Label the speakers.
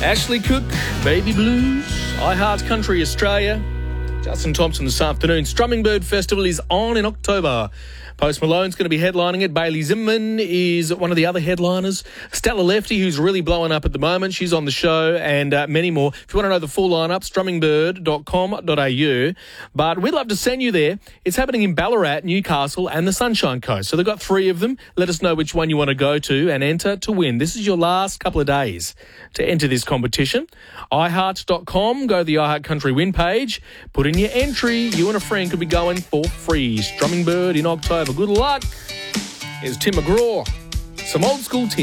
Speaker 1: Ashley Cook, Baby Blues, I Heart Country Australia. Justin Thompson this afternoon. Strumming Bird Festival is on in October. Post Malone's going to be headlining it. Bailey Zimmerman is one of the other headliners. Stella Lefty, who's really blowing up at the moment, she's on the show, and many more. If you want to know the full lineup, strummingbird.com.au. But we'd love to send you there. It's happening in Ballarat, Newcastle, and the Sunshine Coast. So they've got 3 of them. Let us know which one you want to go to and enter to win. This is your last couple of days to enter this competition. iHeart.com, go to the iHeart Country win page, put in your entry. You and a friend could be going for free. Strumming Bird in October. Good luck. Here's Tim McGraw. Some old school Tim.